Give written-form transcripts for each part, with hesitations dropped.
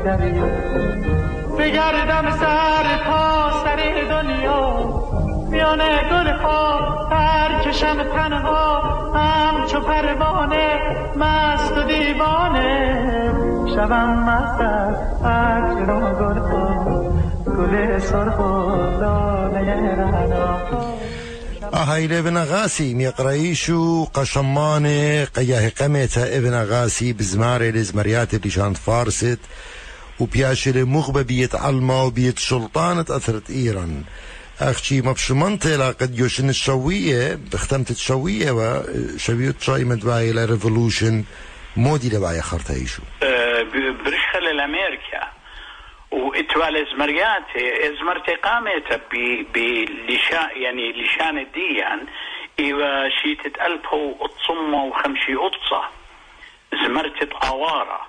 بگردم سر تا سر دنیا میانه گلها پرکشم تنها همچو پروانه مست و دیوانه شبم مست از عطر و گلها گل سرخ و لاله رعنا. هايل ابن غاسي ميقرأيشو قشمان قياه قميتا ابن غاسي بزماري لزمريات اللي شانت فارست وبياشر مغبة بيت علما وبيت سلطانة أثرت إيران أخشي مبشمانتي لاقد يوشن الشوية بختمت الشوية وشوية شاي مدباي لريفولوشن مودي لبايا خرطايشو برشخل الأمريكا وإتوال إزمرتي قامت يعني لشان الديان إيوا شيتت ألبو أتصمى وخمشي أطصة زمرتت أوارة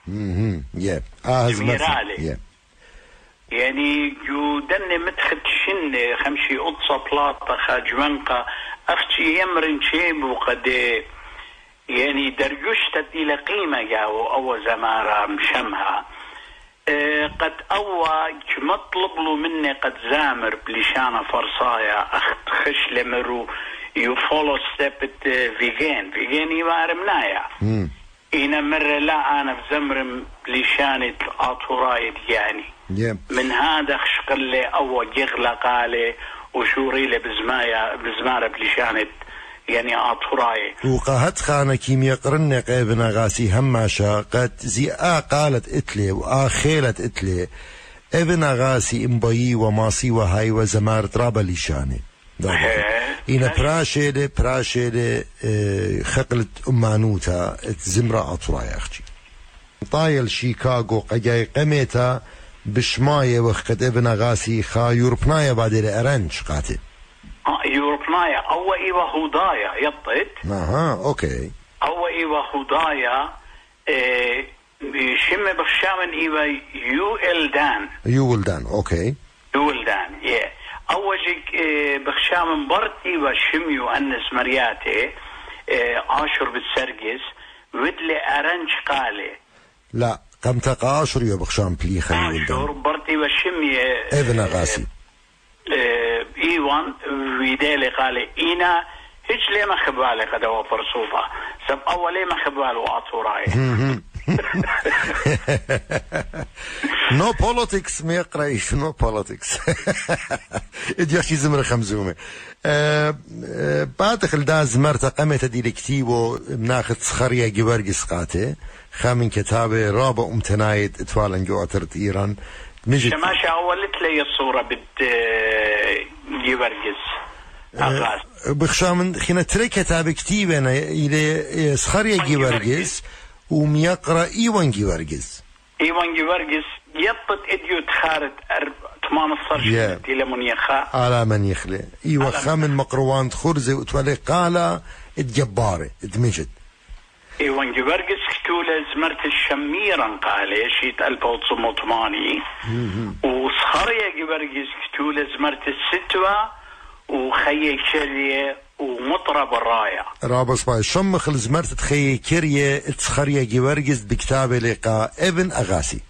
زميرالي يعني يودن متخد شن خمشي أطصة بلاطة خاجوانقة أختي يمرن شيب وقد يعني درجشتت إلى قيمة جاو أو زمارة مشمها قد أوى مطلب له مني قد زامر بلشانة فرصايا أخت خش لمرو يفولو ستيبت فيجين يوارمنايا إنا مرة لا أنا بزمرم بلشانة أطورايد يعني من هذا خشقل لي أوى جغلة قالي وشوري لي بزمارة بلشانة يعني أطوراي وقاهت خانة كيميا قرنق ابن غاسي هماشا قد زي قالت اتلي خيلت اتلي ابن غاسي امبايي وماسي وهاي وزمارة رابا ليشاني إنا براشيلي خقلت أمانوتا زمرة أطوراي أختي طايل شيكاغو قجاي قميتا بشماية وقت ابن غاسي خا يوربنايا بعد الأرنج قاتل يوروبنايا أو إيوه هودايا يطت أوكي أو إيوه هودايا شم بخشامن إيوه يولدان أوكي يولدان أوجك بخشامن برتي وشم يؤنس مرياتي عاشر بالسرقس ودلي أرنج قالي لا قم تقاشر يا بخشام بليخة عاشر برتي وشم ابن غاسي إيوان ويدالي قالي إينا هيج ليه ما خبالي قد هو فرصوفة سب أولي ما خبالي وأطوراي no politics ما يقرأيش no politics ادياشي زمر خمزومة بعد خلدا زمرتا قمت ديلكتيبو مناخد سخرية جوارجس قاتي خامن كتابة رابع امتنايد اتوالا جو أترت إيران شماشة أولت لي الصورة يورجس بخشامن خينا تري كتاب كتيبة أنا إلى سخرية جيورجس وميقرأ إيوان جيورجس يطت إديو تخارت 18 إلى من يخا على من يخلي إيوه خامن مقروان خرزة وتولي قالة اتجبارة اتمجد إيوان جيورجس كتولة زمرت الشميرا قالي شيت 1980 وصخرية جيورجس كتولة زمرت الستوى وخيي كرية ومطرب الراية رابص باي شمخ زمرت تخيي كرية تسخرية جيورجس بكتاب لقاء ابن أغاسي